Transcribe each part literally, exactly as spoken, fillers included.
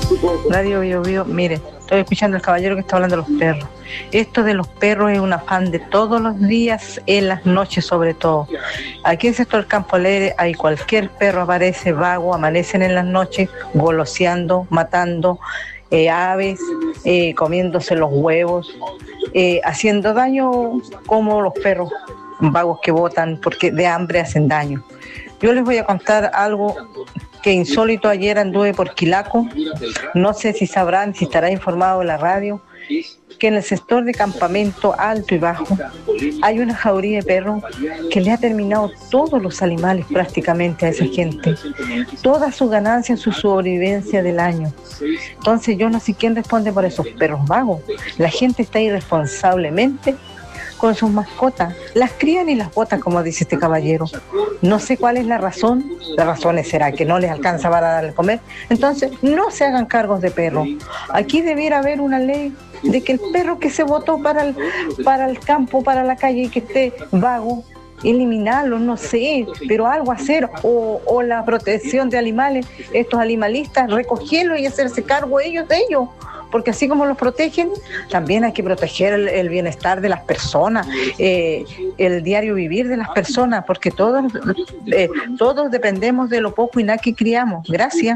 Radio Bio Bio, mire, estoy escuchando al caballero que está hablando de los perros. Esto de los perros es un afán de todos los días, en las noches sobre todo. Aquí en el sector Campo Alegre hay cualquier perro aparece vago, amanecen en las noches goloseando, matando eh, aves, eh, comiéndose los huevos, eh, haciendo daño como los perros vagos que botan porque de hambre hacen daño. Yo les voy a contar algo que insólito. Ayer anduve por Quilaco, no sé si sabrán, si estará informado la radio, que en el sector de Campamento Alto y Bajo hay una jauría de perros que le ha terminado todos los animales prácticamente a esa gente, toda su ganancia, su sobrevivencia del año. Entonces yo no sé quién responde por esos perros vagos. La gente está irresponsablemente con sus mascotas, las crían y las botan, como dice este caballero. No sé cuál es la razón. La razón será que no les alcanza para darle comer. Entonces, no se hagan cargos de perro. Aquí debiera haber una ley de que el perro que se botó para el, para el campo, para la calle y que esté vago, eliminarlo, no sé, pero algo hacer, o, o la protección de animales, estos animalistas, recogerlos y hacerse cargo ellos de ellos. Porque así como los protegen, también hay que proteger el, el bienestar de las personas, eh, el diario vivir de las personas, porque todos, eh, todos dependemos de lo poco y nada que criamos. Gracias.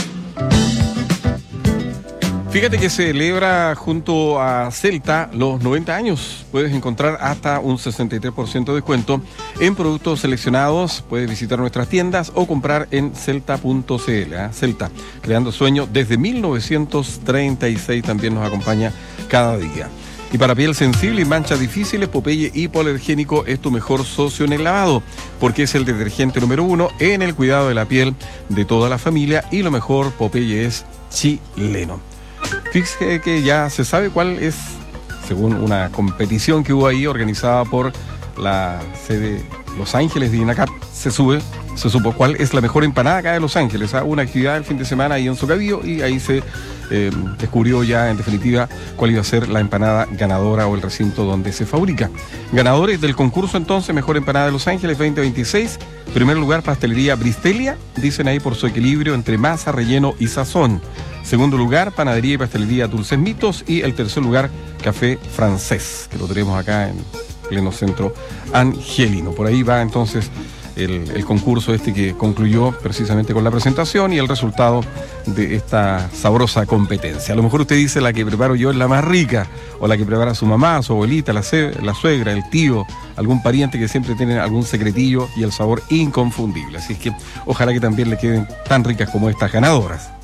Fíjate que se celebra junto a Celta los noventa años. Puedes encontrar hasta un sesenta y tres por ciento de descuento en productos seleccionados. Puedes visitar nuestras tiendas o comprar en celta punto c l. ¿eh? Celta, creando sueños desde mil novecientos treinta y seis, también nos acompaña cada día. Y para piel sensible y manchas difíciles, Popeye Hipoalergénico es tu mejor socio en el lavado, porque es el detergente número uno en el cuidado de la piel de toda la familia, y lo mejor, Popeye es chileno. Fíjese que ya se sabe cuál es, según una competición que hubo ahí organizada por la sede Los Ángeles de INACAP, se sube, se supo cuál es la mejor empanada acá de Los Ángeles. ¿eh? Una actividad el fin de semana ahí en Socavío, y ahí se eh, descubrió ya en definitiva cuál iba a ser la empanada ganadora o el recinto donde se fabrica. Ganadores del concurso entonces, Mejor Empanada de Los Ángeles veinte veintiséis. Primer lugar, Pastelería Bristelia, dicen ahí por su equilibrio entre masa, relleno y sazón. Segundo lugar, Panadería y Pastelería Dulces Mitos. Y el tercer lugar, Café Francés, que lo tenemos acá en pleno centro angelino. Por ahí va entonces el, el concurso este que concluyó precisamente con la presentación y el resultado de esta sabrosa competencia. A lo mejor usted dice, la que preparo yo es la más rica, o la que prepara su mamá, su abuelita, la, ce- la suegra, el tío, algún pariente que siempre tiene algún secretillo y el sabor inconfundible. Así es que ojalá que también le queden tan ricas como estas ganadoras.